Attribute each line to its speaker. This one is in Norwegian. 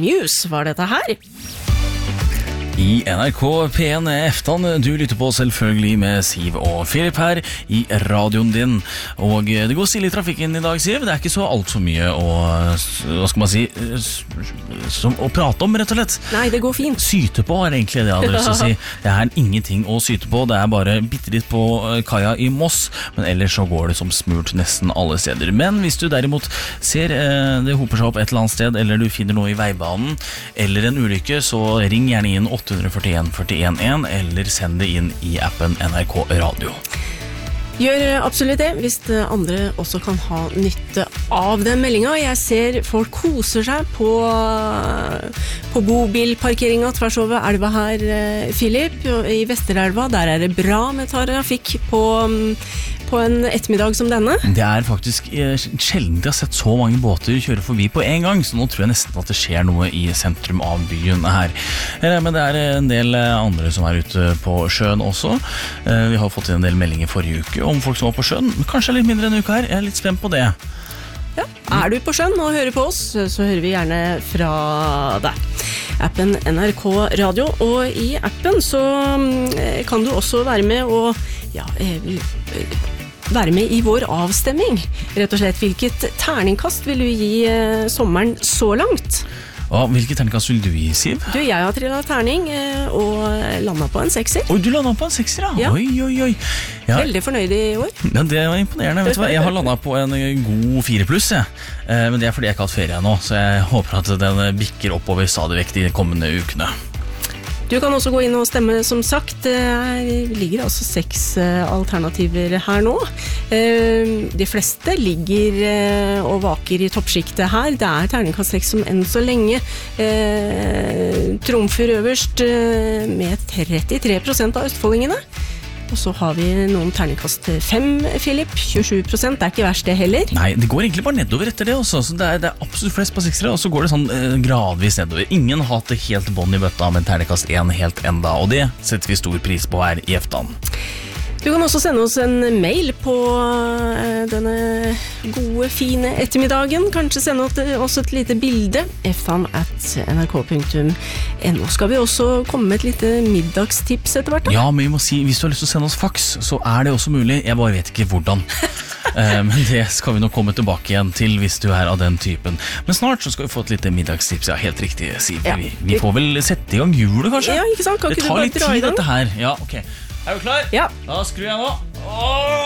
Speaker 1: Muse var dette her.
Speaker 2: I NRK P1 Eftan, du lytter på selvfølgelig med Siv og Philip her i radioen din. Og det går stille i trafikken i dag, Siv. Det er ikke så alt for mye hva skal man si, å prate om, rett og slett.
Speaker 1: Nei, det går fint.
Speaker 2: Syte på er egentlig det jeg hadde lyst til å si. Det er ingenting å syte på, det er bare bittelitt på kaia i Moss, men ellers så går det som smurt nesten alle steder. Men hvis du derimot ser det hoper seg opp et eller annet sted, eller du finner noe i veibanen, eller en ulykke, så ring gjerne inn 841 411 eller send det inn i appen NRK Radio.
Speaker 1: Gjør absolutt det, hvis andre også kan ha nytte av den meldingen. Jeg ser folk koser seg på bobilparkeringen tvers over elva her, Philip. I Vesterelva, der er det bra med trafikk på en ettermiddag som denne.
Speaker 2: Det er faktisk sjelden jeg har sett så mange båter kjøre forbi på en gang, så nå tror jeg nesten at det skjer noe i sentrum av byen her. Men det er en del andre som er ute på sjøen også. Vi har fått en del meldinger forrige uke om folk som var på sjøen, kanskje litt mindre enn en uke her. Jeg er litt spent på det.
Speaker 1: Ja, er du på sjøen og hører på oss, så hører vi gjerne fra deg. Appen NRK Radio, og i appen så kan du også være med og være med i vår avstemming. Rett og slett, hvilket terningkast vil du gi sommeren så langt?
Speaker 2: Hvilket terningkast vil du gi, Siv?
Speaker 1: Jeg har trillet terning og landet på en 6er.
Speaker 2: Oi, du landet på en 6er, ja? Oi. Ja.
Speaker 1: Veldig fornøyd i år.
Speaker 2: Ja, det var imponerende, vet du hva? Jeg har landet på en god 4+, men det er fordi jeg ikke har hatt ferie nå, så jeg håper at den bikker oppover stadig vekk de kommende ukene.
Speaker 1: Du kan også gå inn og stemme, som sagt. Det ligger altså 6 alternativer her nå. De fleste ligger og vaker i toppskiktet her. Det er terningkast 6 som enn så lenge trumfer øverst med 33% av østfoldingene. Og så har vi noen terningkast 5, Philip, 27%, det er ikke verst det heller.
Speaker 2: Nei, det går egentlig bare nedover etter det også, så det er absolutt flest på 6'ere, og så går det sånn gradvis nedover. Ingen har hatt det helt bånd i bøtta, men terningkast 1 helt enda, og det setter vi stor pris på her i Eftan.
Speaker 1: Du kan også sende oss en mail på denne gode, fine ettermiddagen. Kanskje sende oss et lite bilde. eftan@nrk.no. Skal vi også komme med et lite middagstips etter hvert da?
Speaker 2: Ja, men vi må si, hvis du har lyst til å sende oss fax, så er det også mulig. Jeg bare vet ikke hvordan. Men det skal vi nå komme tilbake igjen til hvis du er av den typen. Men snart så skal vi få et lite middagstips. Ja, helt riktig, Siv.
Speaker 1: Ja.
Speaker 2: Vi får vel sette i gang julet, kanskje?
Speaker 1: Ja, ikke sant? Kan
Speaker 2: det
Speaker 1: ikke
Speaker 2: tar
Speaker 1: du bare
Speaker 2: litt
Speaker 1: dra i
Speaker 2: tid,
Speaker 1: gang?
Speaker 2: dette her. Ja, ok. Er du klar?
Speaker 1: Ja.
Speaker 2: Da skrur jeg nå.